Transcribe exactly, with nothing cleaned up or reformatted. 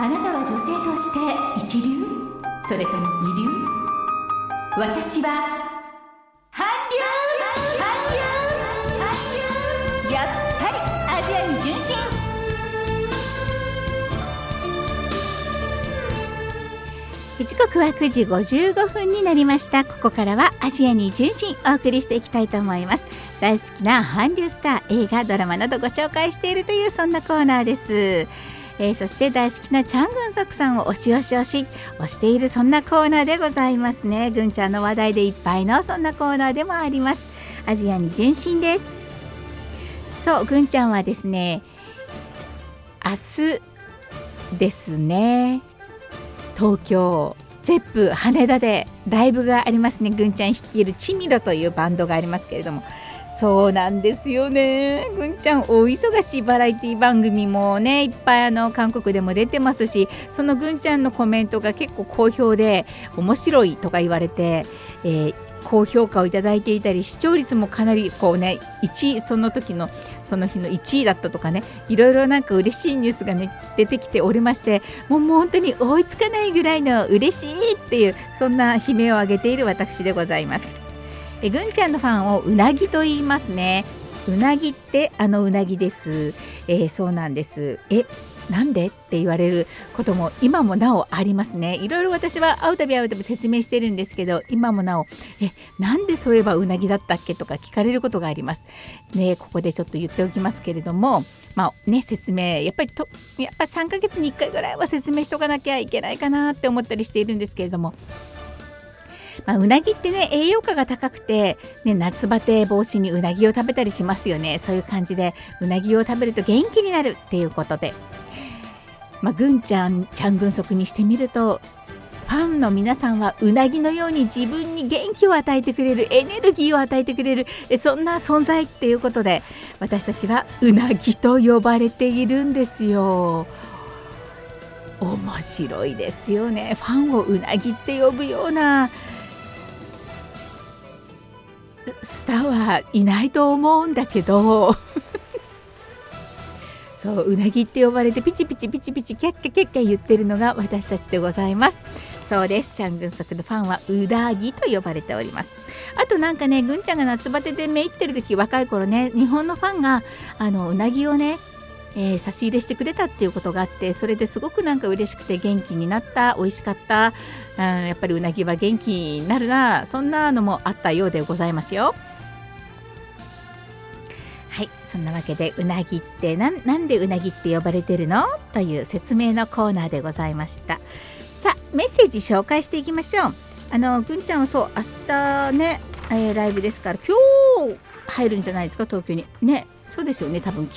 あなたは女性として一流？それとも二流？私は韓流！韓流！韓流！やっぱりアジアに純真。 時刻はくじごじゅうごふんになりました。ここからはアジアに純真お送りしていきたいと思います。大好きな韓流スター、映画、ドラマなどご紹介しているというそんなコーナーです。えー、そして大好きなチャン・グンソクさんを推し推し推し推しているそんなコーナーでございますね。グンちゃんの話題でいっぱいのそんなコーナーでもあります。アジアに純真です。そう、グンちゃんはですね、明日ですね、東京ゼップ羽田でライブがありますね。ぐんちゃん率いるチミロというバンドがありますけれども、そうなんですよね。ぐんちゃんお忙しい、バラエティ番組もねいっぱいあの韓国でも出てますし、そのぐんちゃんのコメントが結構好評で面白いとか言われて、えー高評価をいただいていたり、視聴率もかなりこうねいちい、その時のその日のいちいだったとかね、いろいろなんか嬉しいニュースがね出てきておりまして、もうもう本当に追いつかないぐらいの嬉しいっていう、そんな悲鳴を上げている私でございます。えぐんちゃんのファンをうなぎと言いますね。うなぎってあのうなぎです。えー、そうなんです。えなんでって言われることも今もなおありますね。いろいろ私は会うたび会うたび説明してるんですけど、今もなおえなんでそういえばうなぎだったっけとか聞かれることがありますね。ここでちょっと言っておきますけれども、まあね、説明やっぱりとやっぱさんかげつにいっかいぐらいは説明しとかなきゃいけないかなって思ったりしているんですけれども、まあ、うなぎってね栄養価が高くて、ね、夏バテ防止にうなぎを食べたりしますよね。そういう感じでうなぎを食べると元気になるっていうことで、まあ、ぐんちゃんチャングンソクにしてみると、ファンの皆さんはうなぎのように自分に元気を与えてくれる、エネルギーを与えてくれる、そんな存在っていうことで、私たちはうなぎと呼ばれているんですよ。面白いですよね。ファンをうなぎって呼ぶようなスターはいないと思うんだけどそう、うなぎって呼ばれてピチピチピチピチキャッキャキャッキャ言ってるのが私たちでございます。そうです。チャングンソクのファンはうなぎと呼ばれております。あとなんかね、ぐんちゃんが夏バテでめいってる時、若い頃ね、日本のファンがあのうなぎをね、えー、差し入れしてくれたっていうことがあって、それですごくなんか嬉しくて元気になった、美味しかった、うん、やっぱりうなぎは元気になるな、そんなのもあったようでございますよ。はい、そんなわけでうなぎってな ん, なんでうなぎって呼ばれてるのという説明のコーナーでございました。さあ、メッセージ紹介していきましょう。あのぐんちゃんはそう明日ね、えー、ライブですから、今日入るんじゃないですか、東京にね。そうですよね、多分